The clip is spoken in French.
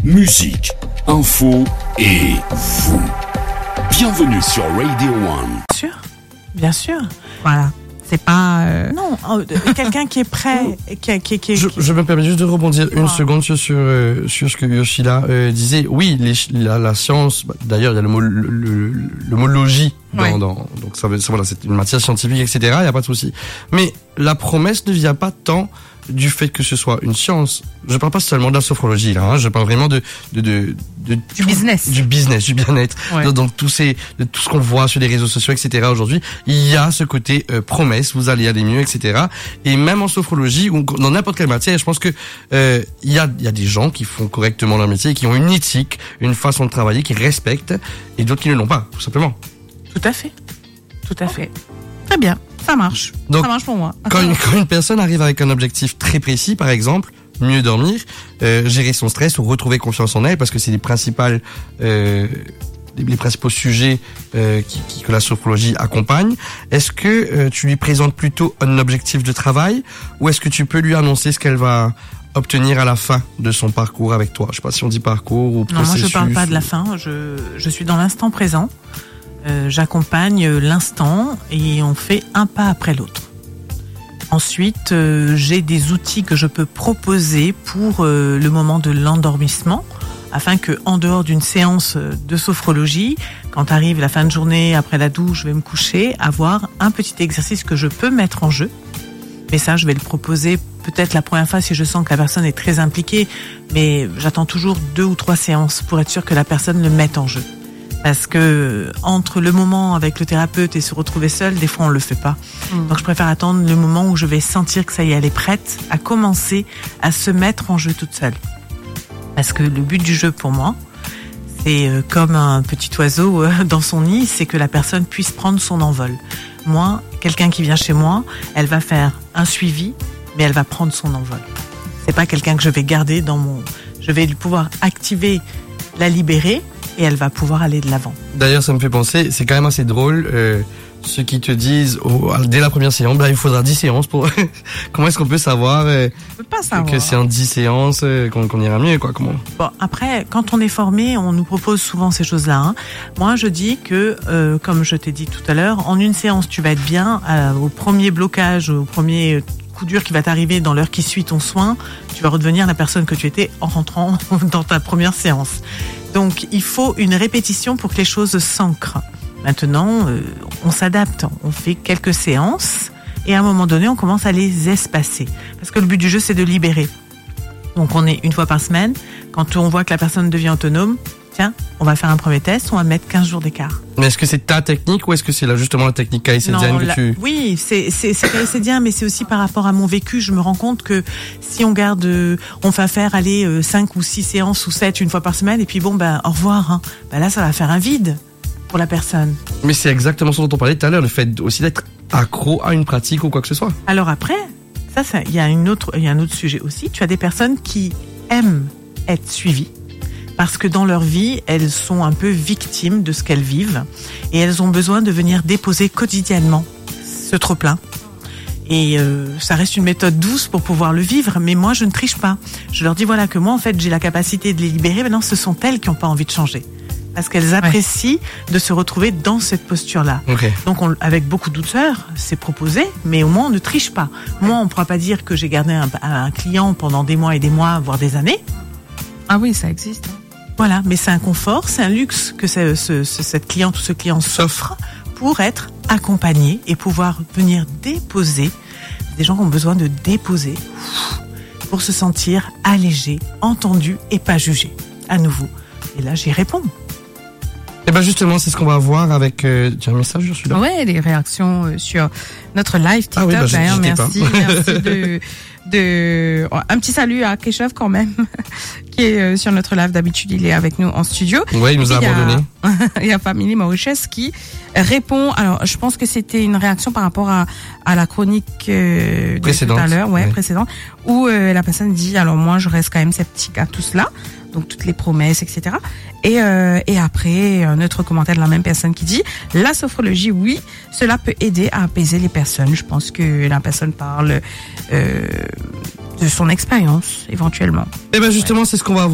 musique, info et vous. Bienvenue sur Radio One. Bien sûr. Voilà. C'est pas... Non, quelqu'un qui est prêt. Je me permets juste de rebondir une seconde sur ce que Yoshida disait. Oui, la science, d'ailleurs, il y a le mot logie donc voilà, c'est une matière scientifique, etc. Il n'y a pas de souci. Mais la promesse ne vient pas tant du fait que ce soit une science. Je parle pas seulement de la sophrologie là, hein. Je parle vraiment du business, du bien-être. Ouais. Donc tout ce qu'on voit sur les réseaux sociaux, etc. Aujourd'hui, il y a ce côté promesse, vous allez aller mieux, etc. Et même en sophrologie ou dans n'importe quelle matière, je pense que il y a des gens qui font correctement leur métier, qui ont une éthique, une façon de travailler, qui respectent, et d'autres qui ne l'ont pas, tout simplement. Tout à fait. Très bien. Ça marche. Donc, ça marche pour moi. Quand une personne arrive avec un objectif très précis, par exemple, mieux dormir, gérer son stress ou retrouver confiance en elle, parce que c'est les principaux sujets que la sophrologie accompagne. Est-ce que tu lui présentes plutôt un objectif de travail, ou est-ce que tu peux lui annoncer ce qu'elle va obtenir à la fin de son parcours avec toi? Je sais pas si on dit parcours ou processus. Non, moi je parle pas de la fin. Je suis dans l'instant présent. J'accompagne l'instant et on fait un pas après l'autre. Ensuite, j'ai des outils que je peux proposer pour le moment de l'endormissement, afin que, en dehors d'une séance de sophrologie, quand arrive la fin de journée, après la douche, je vais me coucher, avoir un petit exercice que je peux mettre en jeu. Mais ça, je vais le proposer peut-être la première fois si je sens que la personne est très impliquée, mais j'attends toujours 2 ou 3 séances pour être sûr que la personne le mette en jeu. Parce que entre le moment avec le thérapeute et se retrouver seul, des fois on le fait pas. Donc je préfère attendre le moment où je vais sentir que ça y est, elle est prête à commencer à se mettre en jeu toute seule. Parce que le but du jeu pour moi, c'est comme un petit oiseau dans son nid, c'est que la personne puisse prendre son envol. Moi, quelqu'un qui vient chez moi, elle va faire un suivi, mais elle va prendre son envol. C'est pas quelqu'un que je vais garder je vais lui pouvoir activer, la libérer, et elle va pouvoir aller de l'avant. D'ailleurs, ça me fait penser, c'est quand même assez drôle, ceux qui te disent, dès la première séance, il faudra 10 séances pour... Comment est-ce qu'on peut savoir, que c'est en 10 séances qu'on ira mieux, quoi? Comment? Bon, après, quand on est formé, on nous propose souvent ces choses-là, hein. Moi, je dis que, comme je t'ai dit tout à l'heure, en une séance, tu vas être bien, au premier blocage, au premier coup dur qui va t'arriver dans l'heure qui suit ton soin, tu vas redevenir la personne que tu étais en rentrant dans ta première séance. Donc, il faut une répétition pour que les choses s'ancrent. Maintenant, on s'adapte. On fait quelques séances et à un moment donné, on commence à les espacer. Parce que le but du jeu, c'est de libérer. Donc, on est 1 fois par semaine. Quand on voit que la personne devient autonome, tiens, on va faire un premier test, on va mettre 15 jours d'écart. Mais est-ce que c'est ta technique ou est-ce que c'est là justement la technique caïcédienne que tu... Oui, c'est caïcédien, mais c'est aussi par rapport à mon vécu. Je me rends compte que si on on va faire 5 ou 6 séances ou 7 1 fois par semaine, et puis au revoir. Hein. Là, ça va faire un vide pour la personne. Mais c'est exactement ce dont on parlait tout à l'heure, le fait aussi d'être accro à une pratique ou quoi que ce soit. Alors après, il y a un autre sujet aussi. Tu as des personnes qui aiment être suivies, parce que dans leur vie, elles sont un peu victimes de ce qu'elles vivent et elles ont besoin de venir déposer quotidiennement ce trop-plein. Et ça reste une méthode douce pour pouvoir le vivre, mais moi, je ne triche pas. Je leur dis que moi, en fait, j'ai la capacité de les libérer. Maintenant, ce sont elles qui n'ont pas envie de changer. Parce qu'elles apprécient de se retrouver dans cette posture-là. Okay. Donc, avec beaucoup de douceur, c'est proposé, mais au moins, on ne triche pas. Moi, on ne pourra pas dire que j'ai gardé un client pendant des mois et des mois, voire des années. Ah oui, ça existe. Voilà, mais c'est un confort, c'est un luxe que cette cliente ou ce client s'offre pour être accompagné et pouvoir venir déposer. Des gens qui ont besoin de déposer pour se sentir allégé, entendu et pas jugé. À nouveau. Et là, j'y réponds. Et justement, c'est ce qu'on va voir avec... tu as un message sur celui-là? Ouais, les réactions sur notre live TikTok. Ah oui, merci un petit salut à Keshav quand même, qui est sur notre live. D'habitude, il est avec nous en studio. Ouais, il nous a abandonné. Il y a Family Mauritius qui répond. Alors, je pense que c'était une réaction par rapport à la chronique précédente, tout à l'heure, précédente, où la personne dit, alors moi, je reste quand même sceptique à tout cela. Donc toutes les promesses, etc. Et après, un autre commentaire de la même personne qui dit « La sophrologie, oui, cela peut aider à apaiser les personnes. » Je pense que la personne parle de son expérience, éventuellement. Et justement, c'est ce qu'on va voir.